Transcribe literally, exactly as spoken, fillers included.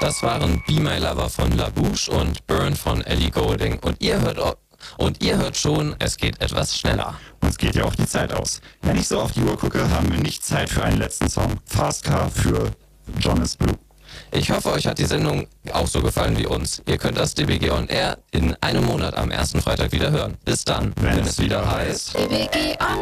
Das waren Be My Lover von La Bouche und Burn von Ellie Goulding. Und ihr hört und ihr hört schon, es geht etwas schneller. Uns geht ja auch die Zeit aus. Wenn ich so auf die Uhr gucke, haben wir nicht Zeit für einen letzten Song. Fast Car für John is Blue. Ich hoffe, euch hat die Sendung auch so gefallen wie uns. Ihr könnt das D B G On Air in einem Monat am ersten Freitag wieder hören. Bis dann, wenn, wenn es wieder heißt D B G On